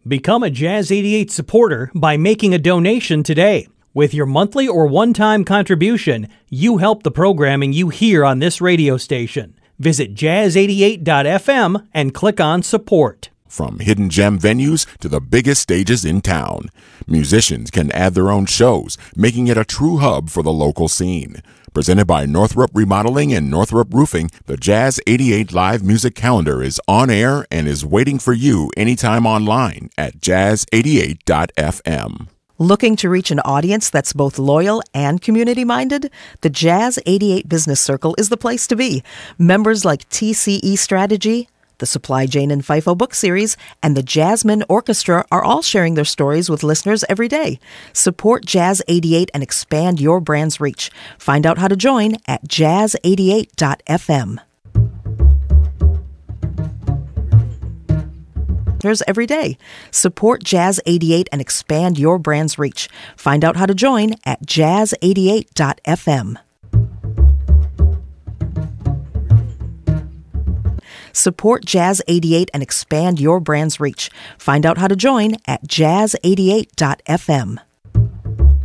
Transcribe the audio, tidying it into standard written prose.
Become a Jazz 88 supporter by making a donation today. With your monthly or one-time contribution, you help the programming you hear on this radio station. Visit jazz88.fm and click on support. From hidden gem venues to the biggest stages in town, musicians can add their own shows, making it a true hub for the local scene. Presented by Northrop Remodeling and Northrop Roofing, the Jazz 88 live music calendar is on air and is waiting for you anytime online at jazz88.fm. Looking to reach an audience that's both loyal and community-minded? The Jazz 88 Business Circle is the place to be. Members like TCE Strategy, the Supply Jane and FIFO book series, and the Jasmine Orchestra are all sharing their stories with listeners every day. Support Jazz 88 and expand your brand's reach. Find out how to join at jazz88.fm. Every day. Support Jazz 88 and expand your brand's reach. Find out how to join at jazz88.fm. Support Jazz 88 and expand your brand's reach. Find out how to join at jazz88.fm.